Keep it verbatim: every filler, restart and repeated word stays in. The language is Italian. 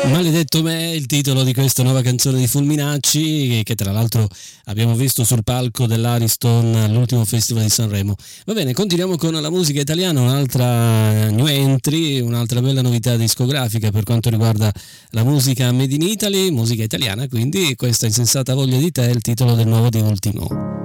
Maledetto me, il titolo di questa nuova canzone di Fulminacci, che tra l'altro abbiamo visto sul palco dell'Ariston all'ultimo festival di Sanremo. Va bene, continuiamo con la musica italiana, un'altra new entry, un'altra bella novità discografica per quanto riguarda la musica made in Italy, musica italiana, quindi questa insensata voglia di te è il titolo del nuovo di Ultimo.